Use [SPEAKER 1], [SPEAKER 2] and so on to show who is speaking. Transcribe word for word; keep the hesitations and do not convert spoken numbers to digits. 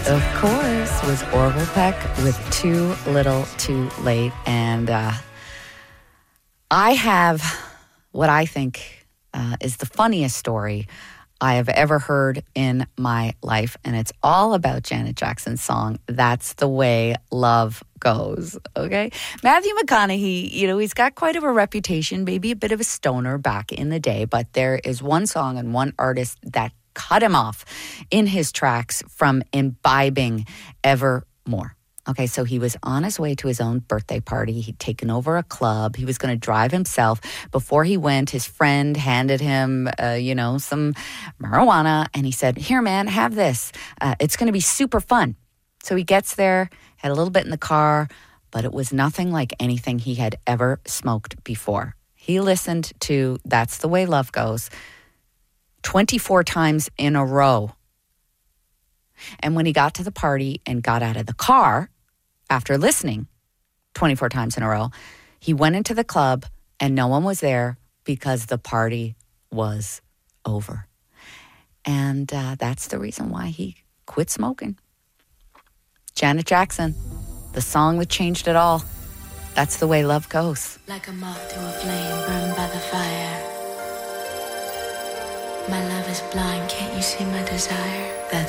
[SPEAKER 1] Of course, was Orville Peck with Too Little Too Late. And uh, I have what I think uh, is the funniest story I have ever heard in my life. And it's all about Janet Jackson's song, That's the Way Love Goes. Okay. Matthew McConaughey, you know, he's got quite of a reputation, maybe a bit of a stoner back in the day. But there is one song and one artist that cut him off in his tracks from imbibing ever more. Okay, so he was on his way to his own birthday party. He'd taken over a club. He was going to drive himself. Before he went, his friend handed him, uh, you know, some marijuana. And he said, here, man, have this. Uh, it's going to be super fun. So he gets there, had a little bit in the car, but it was nothing like anything he had ever smoked before. He listened to That's the Way Love Goes twenty-four times in a row. And when he got to the party and got out of the car, after listening twenty-four times in a row, he went into the club and no one was there because the party was over. And uh, that's the reason why he quit smoking. Janet Jackson, the song that changed it all. That's the way love goes.
[SPEAKER 2] Like a moth to a flame burned by the fire. My love is blind, can't you see my desire? That's